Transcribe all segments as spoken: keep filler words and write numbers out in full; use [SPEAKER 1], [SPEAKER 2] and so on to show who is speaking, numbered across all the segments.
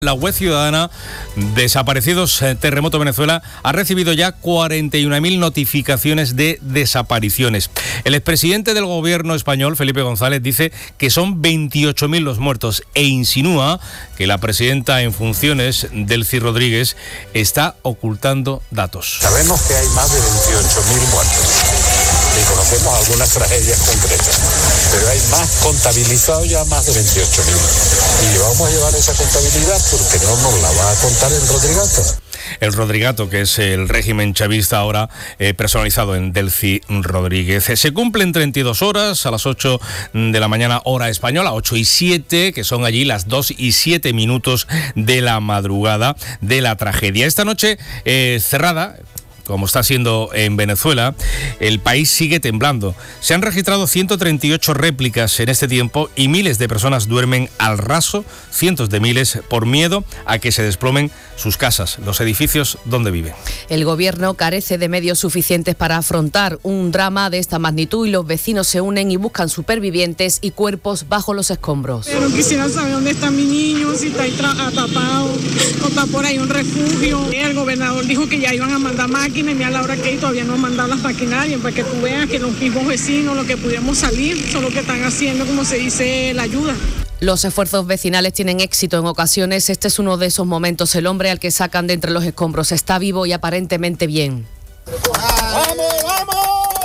[SPEAKER 1] La web ciudadana Desaparecidos Terremoto Venezuela ha recibido ya cuarenta y una mil notificaciones de desapariciones. El expresidente del gobierno español, Felipe González, dice que son veintiocho mil los muertos e insinúa que la presidenta en funciones, Delcy Rodríguez, está ocultando datos.
[SPEAKER 2] Sabemos que hay más de veintiocho mil muertos y conocemos algunas tragedias concretas, pero hay más contabilizados ya, más de veintiocho mil. Y vamos a llevar esa contabilidad porque no nos la va a contar el Rodrigato.
[SPEAKER 1] El Rodrigato, que es el régimen chavista ahora eh, personalizado en Delcy Rodríguez. Se cumplen treinta y dos horas a las ocho de la mañana, hora española, ocho y siete, que son allí las dos y siete minutos de la madrugada de la tragedia. Esta noche eh, cerrada, como está siendo en Venezuela, el país sigue temblando. Se han registrado ciento treinta y ocho réplicas en este tiempo y miles de personas duermen al raso, cientos de miles, por miedo a que se desplomen sus casas, los edificios donde viven.
[SPEAKER 3] El gobierno carece de medios suficientes para afrontar un drama de esta magnitud y los vecinos se unen y buscan supervivientes y cuerpos bajo los escombros.
[SPEAKER 4] Pero quisiera saber dónde está mi niño, si está ahí atrapado, o está por ahí un refugio. El gobernador dijo que ya iban a mandar máquinas y mira la hora que hay, todavía no han mandado las maquinarias para que tú veas que los mismos vecinos, lo que pudiéramos salir, son lo que están haciendo, como se dice, la ayuda.
[SPEAKER 3] Los esfuerzos vecinales tienen éxito en ocasiones. Este es uno de esos momentos. El hombre al que sacan de entre los escombros está vivo y aparentemente bien.
[SPEAKER 5] ¡Vamos, vamos!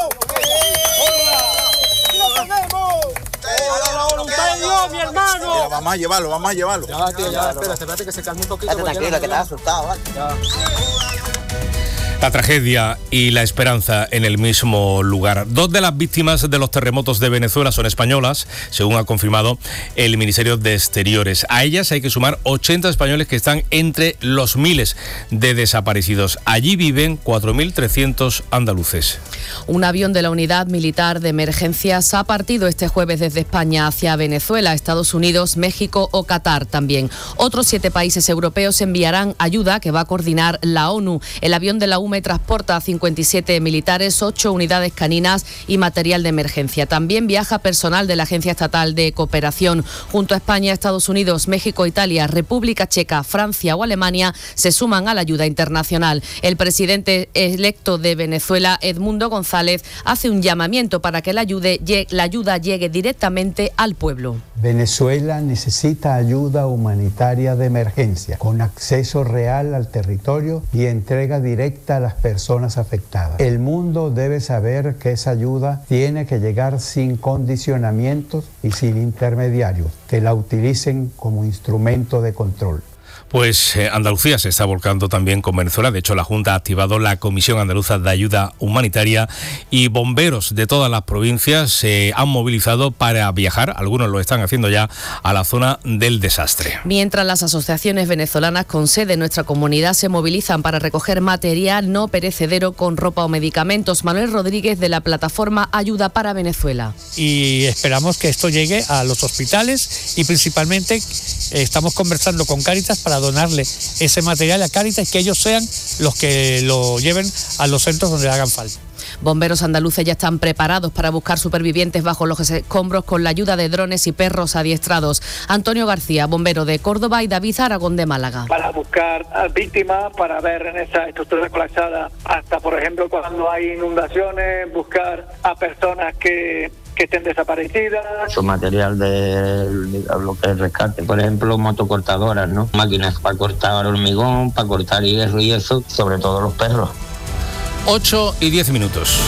[SPEAKER 6] Mi hermano.
[SPEAKER 5] Mira, vamos a llevarlo, vamos a llevarlo.
[SPEAKER 6] Ya, tío, ya, espérate, espérate que se calme un poquito.
[SPEAKER 7] Tranquilo, que te has asustado, ¿vale?
[SPEAKER 6] Ya.
[SPEAKER 1] La tragedia y la esperanza en el mismo lugar. Dos de las víctimas de los terremotos de Venezuela son españolas, según ha confirmado el Ministerio de Exteriores. A ellas hay que sumar ochenta españoles que están entre los miles de desaparecidos. Allí viven cuatro mil trescientos andaluces.
[SPEAKER 3] Un avión de la Unidad Militar de Emergencias ha partido este jueves desde España hacia Venezuela, Estados Unidos, México o Qatar también. Otros siete países europeos enviarán ayuda que va a coordinar la ONU. El avión de la U M E transporta a cincuenta y siete militares, ocho unidades caninas y material de emergencia. También viaja personal de la Agencia Estatal de Cooperación. Junto a España, Estados Unidos, México, Italia, República Checa, Francia o Alemania se suman a la ayuda internacional. El presidente electo de Venezuela, Edmundo González, hace un llamamiento para que la ayuda, la ayuda llegue directamente al pueblo.
[SPEAKER 8] Venezuela necesita ayuda humanitaria de emergencia, con acceso real al territorio y entrega directa a las personas afectadas. El mundo debe saber que esa ayuda tiene que llegar sin condicionamientos y sin intermediarios que la utilicen como instrumento de control.
[SPEAKER 1] Pues eh, Andalucía se está volcando también con Venezuela. De hecho, la Junta ha activado la Comisión Andaluza de Ayuda Humanitaria y bomberos de todas las provincias se han movilizado para viajar, algunos lo están haciendo ya, a la zona del desastre.
[SPEAKER 3] Mientras las asociaciones venezolanas con sede en nuestra comunidad se movilizan para recoger material no perecedero con ropa o medicamentos. Manuel Rodríguez, de la plataforma Ayuda para Venezuela.
[SPEAKER 9] Y esperamos que esto llegue a los hospitales y principalmente eh, estamos conversando con Cáritas para donarle ese material a Cáritas y que ellos sean los que lo lleven a los centros donde hagan falta.
[SPEAKER 3] Bomberos andaluces ya están preparados para buscar supervivientes bajo los escombros con la ayuda de drones y perros adiestrados. Antonio García, bombero de Córdoba, y David Aragón de Málaga.
[SPEAKER 10] Para buscar a víctimas, para ver en esa estructura colapsada, hasta por ejemplo cuando hay inundaciones, buscar a personas que... que estén desaparecidas.
[SPEAKER 7] Su material de lo que es rescate, por ejemplo, motocortadoras, ¿no? Máquinas para cortar hormigón, para cortar hierro y eso, sobre todo los perros.
[SPEAKER 1] ocho y diez minutos.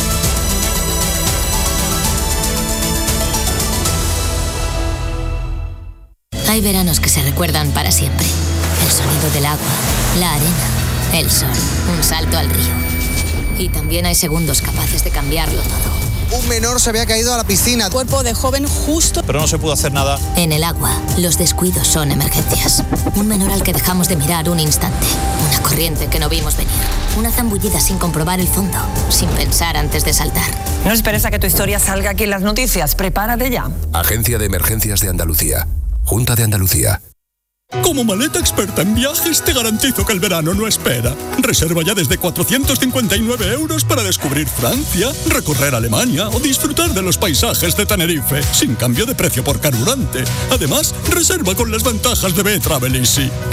[SPEAKER 11] Hay veranos que se recuerdan para siempre. El sonido del agua, la arena, el sol, un salto al río. Y también hay segundos capaces de cambiarlo todo.
[SPEAKER 12] Un menor se había caído a la piscina.
[SPEAKER 13] Cuerpo de joven justo.
[SPEAKER 14] Pero no se pudo hacer nada.
[SPEAKER 11] En el agua, los descuidos son emergencias. Un menor al que dejamos de mirar un instante. Una corriente que no vimos venir. Una zambullida sin comprobar el fondo. Sin pensar antes de saltar.
[SPEAKER 15] No esperes a que tu historia salga aquí en las noticias. Prepárate ya.
[SPEAKER 16] Agencia de Emergencias de Andalucía. Junta de Andalucía.
[SPEAKER 13] Como maleta experta en viajes, te garantizo que el verano no espera. Reserva ya desde cuatrocientos cincuenta y nueve euros para descubrir Francia, recorrer Alemania o disfrutar de los paisajes de Tenerife, sin cambio de precio por carburante. Además, reserva con las ventajas de B-Travel Easy.